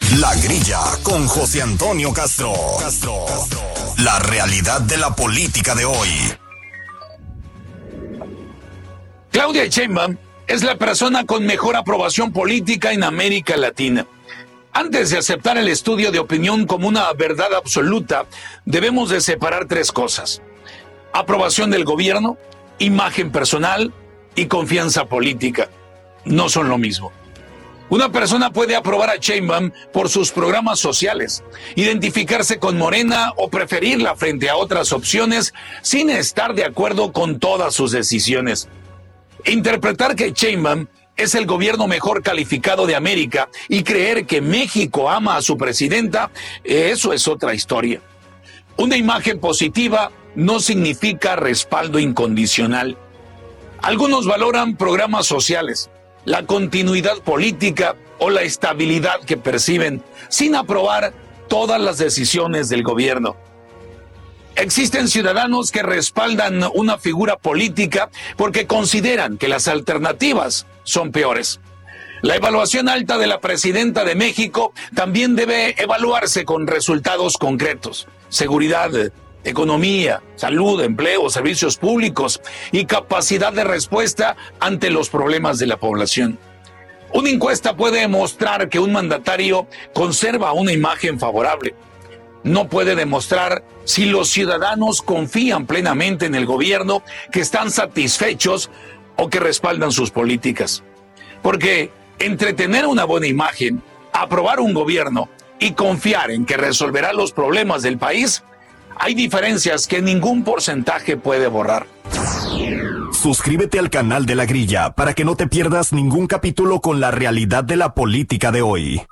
La Grilla con José Antonio Castro. La realidad de la política de hoy. Claudia Sheinbaum es la persona con mejor aprobación política en América Latina. Antes de aceptar el estudio de opinión como una verdad absoluta, debemos de separar tres cosas: aprobación del gobierno, imagen personal y confianza política. No son lo mismo. Una persona puede aprobar a Sheinbaum por sus programas sociales, identificarse con Morena o preferirla frente a otras opciones sin estar de acuerdo con todas sus decisiones. Interpretar que Sheinbaum es el gobierno mejor calificado de América y creer que México ama a su presidenta, eso es otra historia. Una imagen positiva no significa respaldo incondicional. Algunos valoran programas sociales, la continuidad política o la estabilidad que perciben, sin aprobar todas las decisiones del gobierno. Existen ciudadanos que respaldan una figura política porque consideran que las alternativas son peores. La evaluación alta de la presidenta de México también debe evaluarse con resultados concretos: seguridad, economía, salud, empleo, servicios públicos y capacidad de respuesta ante los problemas de la población. Una encuesta puede demostrar que un mandatario conserva una imagen favorable. No puede demostrar si los ciudadanos confían plenamente en el gobierno, que están satisfechos o que respaldan sus políticas. Porque entre tener una buena imagen, aprobar un gobierno y confiar en que resolverá los problemas del país, hay diferencias que ningún porcentaje puede borrar. Suscríbete al canal de La Grilla para que no te pierdas ningún capítulo con la realidad de la política de hoy.